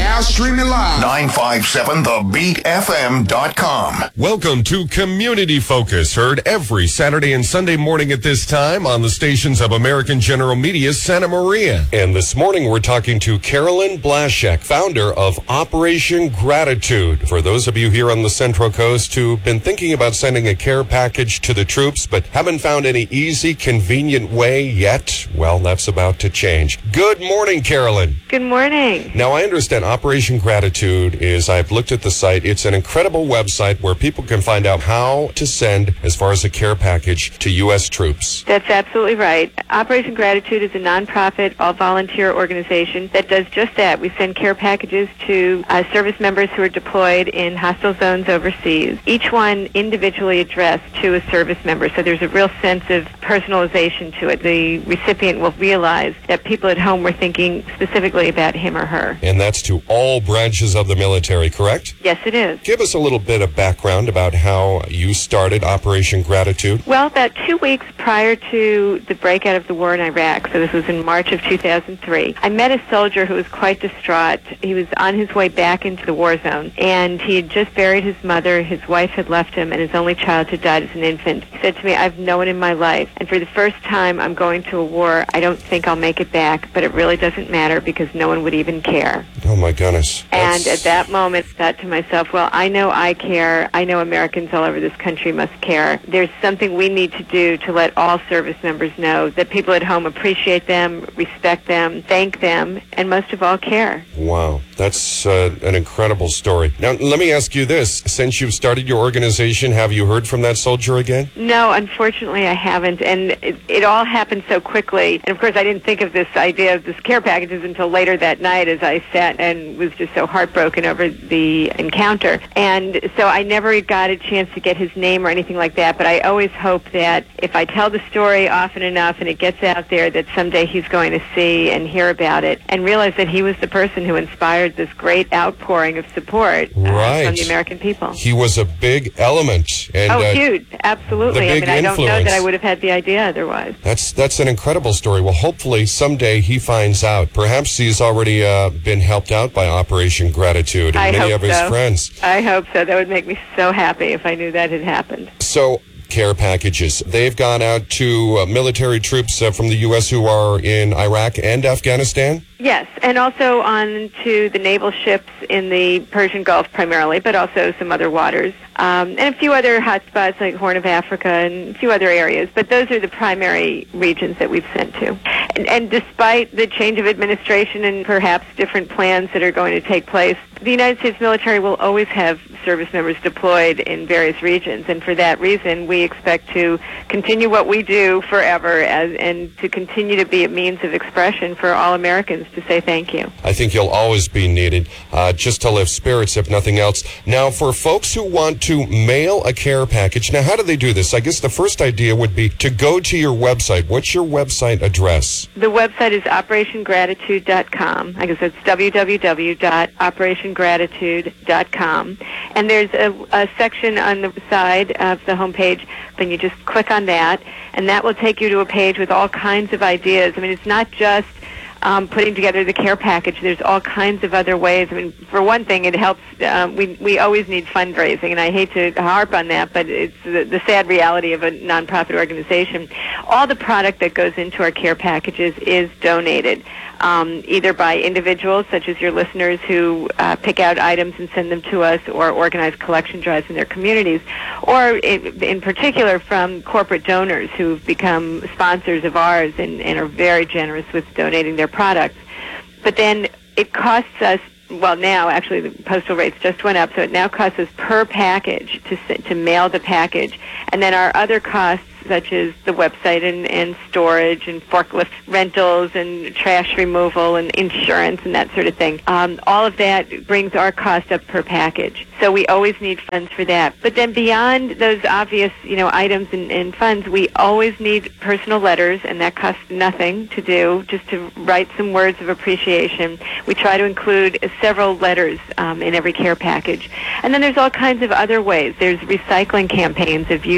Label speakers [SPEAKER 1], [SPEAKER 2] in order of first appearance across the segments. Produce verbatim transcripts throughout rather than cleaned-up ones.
[SPEAKER 1] Now streaming live.
[SPEAKER 2] nine five seven the beat f m dot com.
[SPEAKER 3] Welcome to Community Focus, heard every Saturday and Sunday morning at this time on the stations of American General Media Santa Maria. And this morning we're talking to Carolyn Blaszczak, founder of Operation Gratitude. For those of you here on the Central Coast who've been thinking about sending a care package to the troops but haven't found any easy, convenient way yet, well, that's about to change. Good morning, Carolyn.
[SPEAKER 4] Good morning.
[SPEAKER 3] Now, I understand Operation Gratitude is, I've looked at the site, it's an incredible website where people can find out how to send, as far as a care package, to U S troops.
[SPEAKER 4] That's absolutely right. Operation Gratitude is a nonprofit, all-volunteer organization that does just that. We send care packages to uh, service members who are deployed in hostile zones overseas, each one individually addressed to a service member, so there's a real sense of personalization to it. The recipient will realize that people at home were thinking specifically about him or her.
[SPEAKER 3] And that's to all branches of the military, correct?
[SPEAKER 4] Yes, it is.
[SPEAKER 3] Give us a little bit of background about how you started Operation Gratitude.
[SPEAKER 4] Well, about two weeks prior to the breakout of the war in Iraq, so this was in March of two thousand three, I met a soldier who was quite distraught. He was on his way back into the war zone, and he had just buried his mother, his wife had left him, and his only child had died as an infant. He said to me, "I've no one in my life, and for the first time I'm going to a war. I don't think I'll make it back, but it really doesn't matter because no one would even care."
[SPEAKER 3] Oh, my goodness.
[SPEAKER 4] And
[SPEAKER 3] That's...
[SPEAKER 4] at that moment, I thought to myself, well, I know I care. I know Americans all over this country must care. There's something we need to do to let all service members know that people at home appreciate them, respect them, thank them, and most of all, care.
[SPEAKER 3] Wow. That's uh, an incredible story. Now, let me ask you this. Since you've started your organization, have you heard from that soldier again?
[SPEAKER 4] No, unfortunately, I haven't. And it, it all happened so quickly. And, of course, I didn't think of this idea of this care packages until later that night as I sat and was just so heartbroken over the encounter. And so I never got a chance to get his name or anything like that. But I always hope that if I tell the story often enough and it gets out there, that someday he's going to see and hear about it and realize that he was the person who inspired this great outpouring of support uh,
[SPEAKER 3] right.
[SPEAKER 4] from the American people.
[SPEAKER 3] He was a big element. And,
[SPEAKER 4] oh,
[SPEAKER 3] uh,
[SPEAKER 4] huge. Absolutely.
[SPEAKER 3] I
[SPEAKER 4] mean, I don't know
[SPEAKER 3] influence.
[SPEAKER 4] that I would have had the idea otherwise.
[SPEAKER 3] That's that's an incredible story. Well, hopefully someday he finds out. Perhaps he's already uh, been helped out by Operation Gratitude and
[SPEAKER 4] I
[SPEAKER 3] many
[SPEAKER 4] hope
[SPEAKER 3] of his
[SPEAKER 4] so.
[SPEAKER 3] friends.
[SPEAKER 4] I hope so. That would make me so happy if I knew that had happened.
[SPEAKER 3] So, care packages. They've gone out to uh, military troops uh, from the U S who are in Iraq and Afghanistan?
[SPEAKER 4] Yes, and also on to the naval ships in the Persian Gulf primarily, but also some other waters, um, and a few other hotspots like Horn of Africa and a few other areas. But those are the primary regions that we've sent to. And, and despite the change of administration and perhaps different plans that are going to take place, the United States military will always have service members deployed in various regions, and for that reason, we expect to continue what we do forever as, and to continue to be a means of expression for all Americans to say thank you.
[SPEAKER 3] I think you'll always be needed, uh, just to lift spirits, if nothing else. Now, for folks who want to mail a care package, now, how do they do this? I guess the first idea would be to go to your website. What's your website address?
[SPEAKER 4] The website is operation gratitude dot com. I guess it's w w w dot operation gratitude dot com. And there's a, a section on the side of the homepage, then you just click on that, and that will take you to a page with all kinds of ideas. I mean, it's not just Um, putting together the care package. There's all kinds of other ways. I mean, for one thing, it helps. Um, we we always need fundraising, and I hate to harp on that, but it's the, the sad reality of a nonprofit organization. All the product that goes into our care packages is donated, um, either by individuals, such as your listeners, who uh, pick out items and send them to us, or organize collection drives in their communities, or in, in particular from corporate donors who've become sponsors of ours and, and are very generous with donating their products. But then it costs us, well, now actually the postal rates just went up, so it now costs us per package to to mail the package. And then our other costs, such as the website and, and storage and forklift rentals and trash removal and insurance and that sort of thing, um, all of that brings our cost up per package. So we always need funds for that. But then beyond those obvious, you know, items and, and funds, we always need personal letters, and that costs nothing to do, just to write some words of appreciation. We try to include several letters um, in every care package. And then there's all kinds of other ways. There's recycling campaigns of used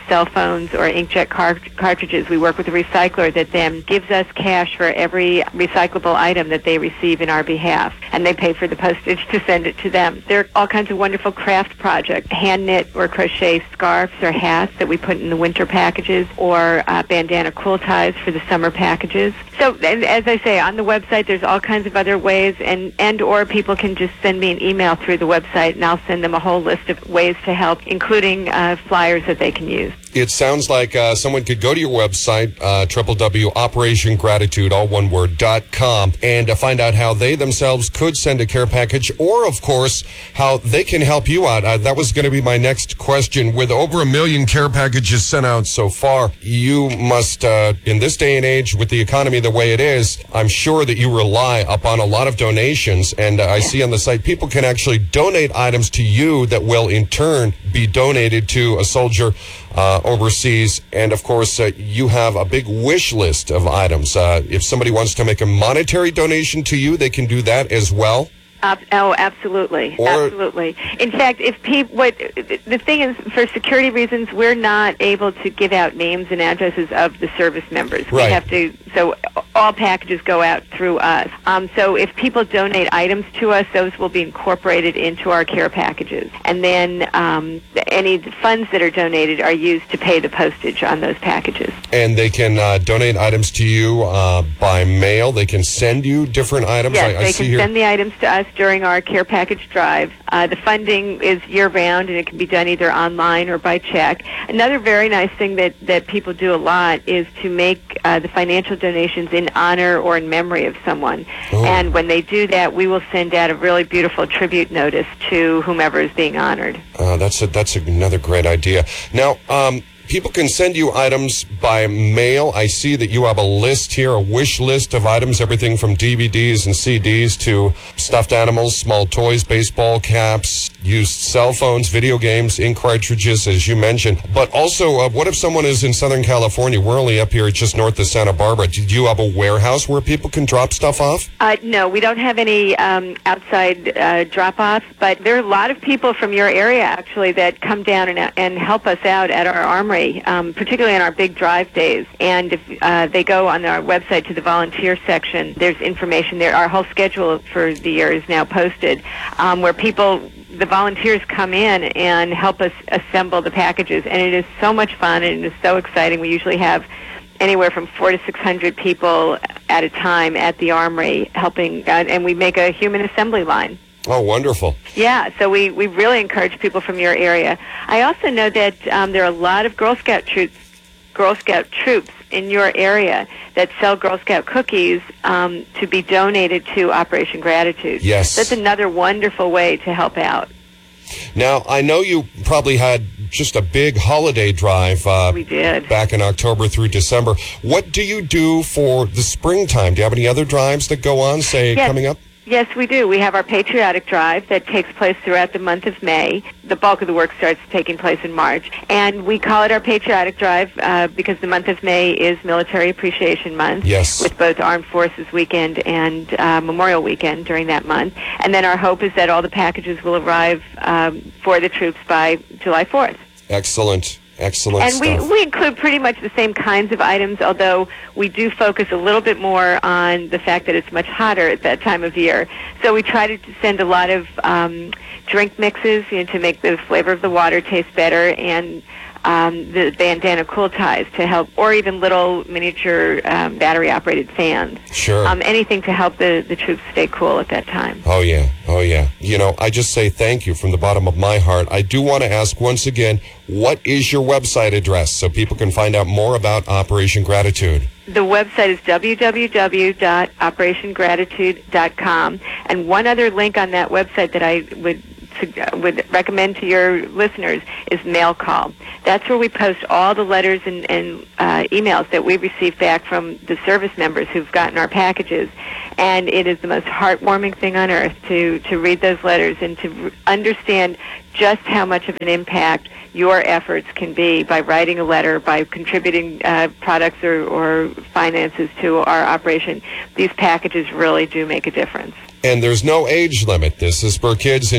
[SPEAKER 4] cell phones or inkjet car- cartridges, we work with a recycler that then gives us cash for every recyclable item that they receive in our behalf, and they pay for the postage to send it to them. There are all kinds of wonderful craft projects, hand knit or crochet scarves or hats that we put in the winter packages, or uh, bandana quill ties for the summer packages. So, and as I say, on the website there's all kinds of other ways, and, and or people can just send me an email through the website, and I'll send them a whole list of ways to help, including uh, flyers that they can use.
[SPEAKER 3] It sounds like uh, someone could go to your website, uh, w w w dot operation gratitude, all one word, dot com, and uh, find out how they themselves could send a care package, or, of course, how they can help you out. Uh, that was going to be my next question. With over a million care packages sent out so far, you must, uh, in this day and age, with the economy the way it is, I'm sure that you rely upon a lot of donations, and uh, I see on the site people can actually donate items to you that will, in turn, be donated to a soldier Uh, overseas. And of course, uh, you have a big wish list of items. Uh, if somebody wants to make a monetary donation to you, they can do that as well.
[SPEAKER 4] Uh, oh, absolutely,
[SPEAKER 3] Or,
[SPEAKER 4] absolutely. In fact, if people, what the thing is, for security reasons, we're not able to give out names and addresses of the service members.
[SPEAKER 3] Right.
[SPEAKER 4] We have to. So all packages go out through us. Um, so if people donate items to us, those will be incorporated into our care packages, and then um, any funds that are donated are used to pay the postage on those packages.
[SPEAKER 3] And they can uh, donate items to you uh, by mail. They can send you different items.
[SPEAKER 4] Yes,
[SPEAKER 3] I, I
[SPEAKER 4] they
[SPEAKER 3] see
[SPEAKER 4] can
[SPEAKER 3] here.
[SPEAKER 4] send the items to us during our care package drive. Uh, the funding is year-round, and it can be done either online or by check. Another very nice thing that, that people do a lot is to make uh, the financial donations in honor or in memory of someone.
[SPEAKER 3] Oh.
[SPEAKER 4] And when they do that, we will send out a really beautiful tribute notice to whomever is being honored.
[SPEAKER 3] Uh, that's a, that's another great idea. Now, um, people can send you items by mail. I see that you have a list here, a wish list of items, everything from D V Ds and C Ds to stuffed animals, small toys, baseball caps, used cell phones, video games, ink cartridges, as you mentioned. But also, uh, what if someone is in Southern California? We're only up here just north of Santa Barbara. Do you have a warehouse where people can drop stuff off?
[SPEAKER 4] Uh, no, we don't have any um, outside uh, drop-offs, but there are a lot of people from your area, actually, that come down and, and help us out at our armory, um, particularly on our big drive days. And if uh, they go on our website to the volunteer section, there's information there. Our whole schedule for the year is now posted, um, where people... the volunteers come in and help us assemble the packages, and it is so much fun, and it is so exciting. We usually have anywhere from four to six hundred people at a time at the armory helping, uh, and we make a human assembly line.
[SPEAKER 3] Oh, wonderful.
[SPEAKER 4] Yeah, so we, we really encourage people from your area. I also know that um, there are a lot of Girl Scout troops, Girl Scout troops in your area that sell Girl Scout cookies um, to be donated to Operation Gratitude.
[SPEAKER 3] Yes.
[SPEAKER 4] That's another wonderful way to help out.
[SPEAKER 3] Now, I know you probably had just a big holiday drive uh,
[SPEAKER 4] We did.
[SPEAKER 3] back in October through December. What do you do for the springtime? Do you have any other drives that go on, say,
[SPEAKER 4] Yes.
[SPEAKER 3] coming up?
[SPEAKER 4] Yes, we do. We have our Patriotic Drive that takes place throughout the month of May. The bulk of the work starts taking place in March. And we call it our Patriotic Drive uh, because the month of May is Military Appreciation Month.
[SPEAKER 3] Yes.
[SPEAKER 4] With both Armed Forces Weekend and uh, Memorial Weekend during that month. And then our hope is that all the packages will arrive um, for the troops by July fourth.
[SPEAKER 3] Excellent. Excellent
[SPEAKER 4] And we,
[SPEAKER 3] stuff.
[SPEAKER 4] we include pretty much the same kinds of items, although we do focus a little bit more on the fact that it's much hotter at that time of year. So we try to send a lot of um, drink mixes, you know, to make the flavor of the water taste better, and um, the bandana cool ties to help, or even little miniature um, battery-operated fans.
[SPEAKER 3] Sure.
[SPEAKER 4] Um, anything to help the, the troops stay cool at that time.
[SPEAKER 3] Oh, yeah. Oh, yeah. You know, I just say thank you from the bottom of my heart. I do want to ask once again, what is your website address so people can find out more about Operation Gratitude?
[SPEAKER 4] The website is w w w dot operation gratitude dot com. And one other link on that website that I would would recommend to your listeners is Mail Call. That's where we post all the letters and, and uh, emails that we receive back from the service members who've gotten our packages. And it is the most heartwarming thing on earth to, to read those letters and to understand just how much of an impact your efforts can be by writing a letter, by contributing uh, products or, or finances to our operation. These packages really do make a difference.
[SPEAKER 3] And there's no age limit. This is for kids and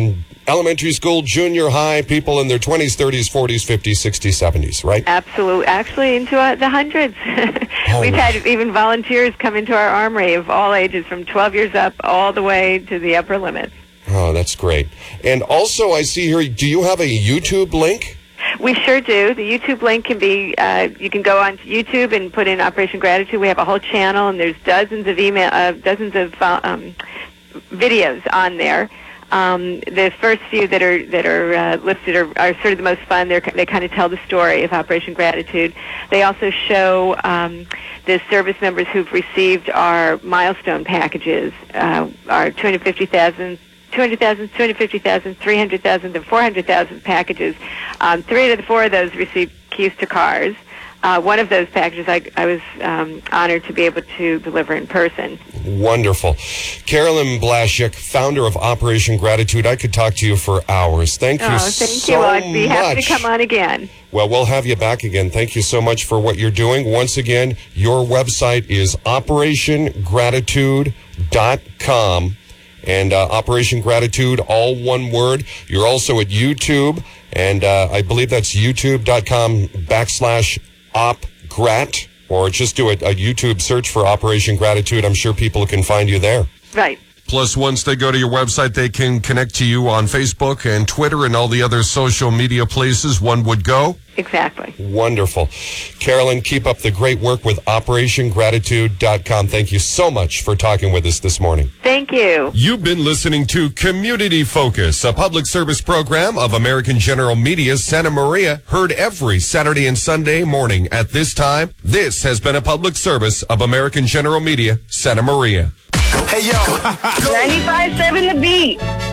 [SPEAKER 3] elementary school, junior high, people in their twenties, thirties, forties, fifties, sixties, seventies, right?
[SPEAKER 4] Absolutely. Actually, into uh, the hundreds.
[SPEAKER 3] Oh.
[SPEAKER 4] We've had even volunteers come into our armory of all ages, from twelve years up all the way to the upper limits.
[SPEAKER 3] Oh, that's great. And also, I see here, do you have a YouTube link?
[SPEAKER 4] We sure do. The YouTube link can be, uh, you can go on to YouTube and put in Operation Gratitude. We have a whole channel, and there's dozens of email, uh, dozens of uh, um, videos on there. Um, the first few that are that are uh, listed are, are sort of the most fun. They're, they kind of tell the story of Operation Gratitude. They also show um, the service members who've received our milestone packages, uh, our two hundred fifty thousand, two hundred thousand, two hundred fifty thousand, three hundred thousand, and four hundred thousand packages. Um, three of the four of those received keys to cars. Uh, one of those packages I, I was um, honored to be able to deliver in person.
[SPEAKER 3] Wonderful. Carolyn Blaszczyk, founder of Operation Gratitude. I could talk to you for hours. Thank you
[SPEAKER 4] oh,
[SPEAKER 3] so
[SPEAKER 4] thank you. Well, I'd be happy
[SPEAKER 3] much.
[SPEAKER 4] to come on again.
[SPEAKER 3] Well, we'll have you back again. Thank you so much for what you're doing. Once again, your website is operation gratitude dot com. And uh, Operation Gratitude, all one word. You're also at YouTube, and uh, I believe that's youtube.com backslash opgrat, or just do a, a YouTube search for Operation Gratitude. I'm sure people can find you there.
[SPEAKER 4] Right.
[SPEAKER 3] Plus, once they go to your website, they can connect to you on Facebook and Twitter and all the other social media places one would go.
[SPEAKER 4] Exactly.
[SPEAKER 3] Wonderful. Carolyn, keep up the great work with operation gratitude dot com. Thank you so much for talking with us this morning.
[SPEAKER 4] Thank you.
[SPEAKER 3] You've been listening to Community Focus, a public service program of American General Media Santa Maria, heard every Saturday and Sunday morning at this time. This has been a public service of American General Media Santa Maria.
[SPEAKER 2] Hey, yo.
[SPEAKER 1] ninety-five point seven The Beat.